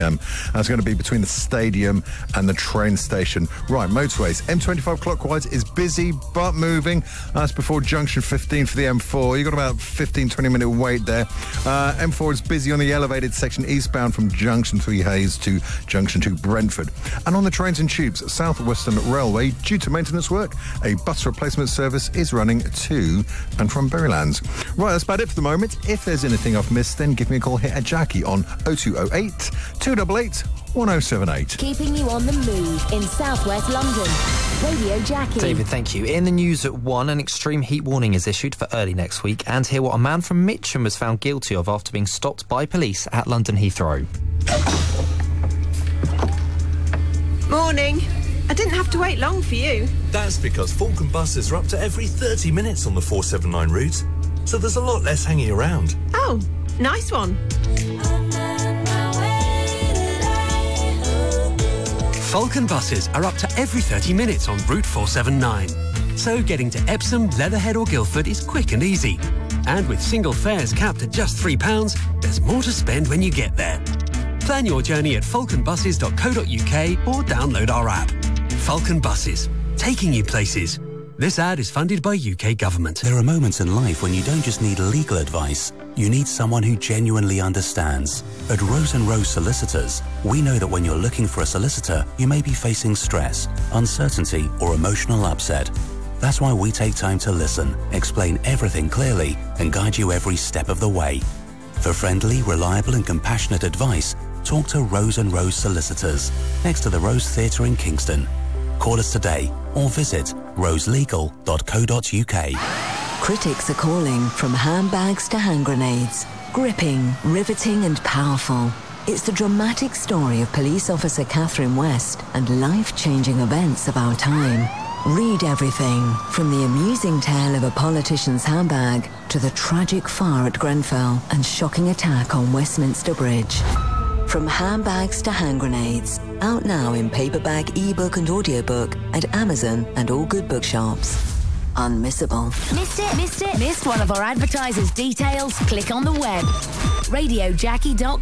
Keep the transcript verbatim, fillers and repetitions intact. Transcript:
Um, that's going to be between the stadium and the train station. Right, motorways. M twenty-five clockwise is busy but moving. That's before junction fifteen for the M four. You've got about fifteen, twenty minute wait there. Uh, M four is busy on the elevated section eastbound from junction three Hayes to junction two Brentford. And on the trains and tubes, South Western Railway, due to maintenance work, a bus replacement service is running to and from Berrylands. Right, that's about it for the moment. If there's anything I've missed, then give me a call here at Jackie on oh two oh eight, two eight eight, one oh seven eight. Keeping you on the move in southwest London. Radio Jackie. David, thank you. In the news at one, an extreme heat warning is issued for early next week. And hear what a man from Mitcham was found guilty of after being stopped by police at London Heathrow. Morning. I didn't have to wait long for you. That's because Falcon buses are up to every thirty minutes on the four seven nine route, so there's a lot less hanging around. Oh, nice one. Falcon buses are up to every thirty minutes on Route four seven nine. So getting to Epsom, Leatherhead or Guildford is quick and easy. And with single fares capped at just three pounds, there's more to spend when you get there. Plan your journey at falcon buses dot co dot uk or download our app. Falcon Buses, taking you places. This ad is funded by U K Government. There are moments in life when you don't just need legal advice, you need someone who genuinely understands. At Rose and Rose Solicitors, we know that when you're looking for a solicitor, you may be facing stress, uncertainty, or emotional upset. That's why we take time to listen, explain everything clearly, and guide you every step of the way. For friendly, reliable, and compassionate advice, talk to Rose and Rose Solicitors, next to the Rose Theatre in Kingston. Call us today or visit rose legal dot co dot uk. Critics are calling from handbags to hand grenades. Gripping, riveting and powerful. It's the dramatic story of police officer Catherine West and life-changing events of our time. Read everything, from the amusing tale of a politician's handbag to the tragic fire at Grenfell and shocking attack on Westminster Bridge. From handbags to hand grenades, out now in paperback, ebook and audiobook at Amazon and all good bookshops. Unmissable. Missed it? Missed it? Missed one of our advertisers' details? Click on the web. radio jackie dot com.